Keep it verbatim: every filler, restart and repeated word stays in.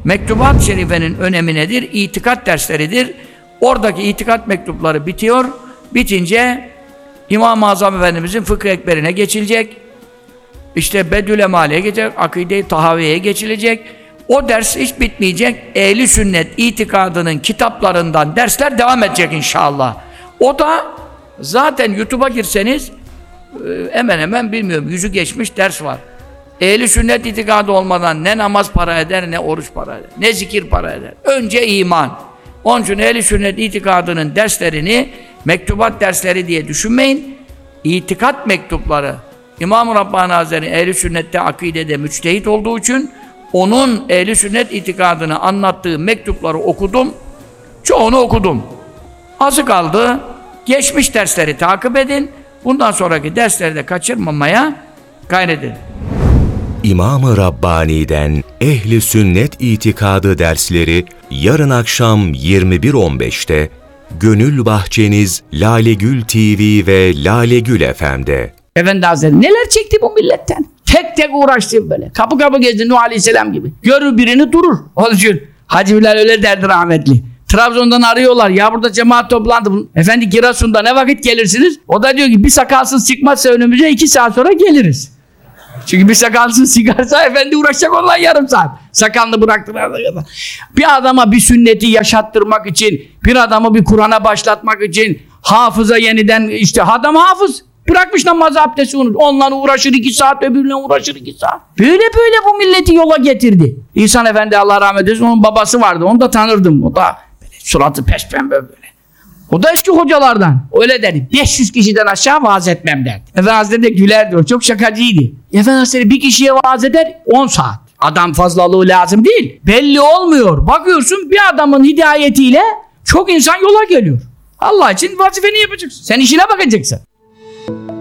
Mektubat-ı Şerife'nin önemi nedir? İtikat dersleridir. Oradaki itikat mektupları bitiyor. Bitince İmam-ı Azam Efendimizin Fıkıh Ekberine geçilecek. İşte Bedül Emale'ye geçecek, Akide-i Tahaviye'ye geçilecek. O ders hiç bitmeyecek. Ehli sünnet itikadının kitaplarından dersler devam edecek inşallah. O da zaten YouTube'a girseniz hemen hemen bilmiyorum yüzü geçmiş ders var. Ehli sünnet itikadı olmadan ne namaz para eder, ne oruç para eder, ne zikir para eder. Önce iman. Onun için ehli sünnet itikadının derslerini mektubat dersleri diye düşünmeyin. İtikat mektupları. İmam-ı Rabbani Hazretleri ehli sünnette akidede müçtehit olduğu için onun ehli sünnet itikadını anlattığı mektupları okudum. Çoğunu okudum. Azı kaldı. Geçmiş dersleri takip edin. Bundan sonraki dersleri de kaçırmamaya gayret edin. İmam-ı Rabbani'den Ehli Sünnet İtikadı dersleri yarın akşam yirmi bir on beşte Gönül Bahçeniz Lalegül T V ve Lalegül F M'de. Efendi Hazretleri neler çekti bu milletten? Tek tek uğraştı böyle. Kapı kapı gezdi Nuh Aleyhisselam gibi. Görür birini durur. Onun için Hacı Bilal öyle derdi rahmetli. Trabzon'dan arıyorlar. Ya burada cemaat toplandı. Efendi Giresun'da ne vakit gelirsiniz? O da diyor ki bir sakalsız çıkmazsa önümüze iki saat sonra geliriz. Çünkü bir sakalsız çıkarsa efendi uğraşacak onunla yarım saat. Sakalını bıraktılar. Bir adama bir sünneti yaşattırmak için, bir adamı bir Kur'an'a başlatmak için, hafıza yeniden işte adam hafız. Bırakmış namazı abdesti unut. Onunla uğraşır iki saat, öbürüne uğraşır iki saat. Böyle böyle bu milleti yola getirdi. İhsan Efendi Allah rahmet eylesin, onun babası vardı. Onu da tanırdım. O da böyle, suratı peşpembe böyle. O da eski hocalardan. Öyle dedi. beş yüz kişiden aşağı vaaz etmem derdi. Efendi Hazretleri de gülerdi. O çok şakacıydı. Efendi Hazretleri bir kişiye vaaz eder on saat. Adam fazlalığı lazım değil. Belli olmuyor. Bakıyorsun bir adamın hidayetiyle çok insan yola geliyor. Allah için vazifeni yapacaksın. Sen işine bakacaksın.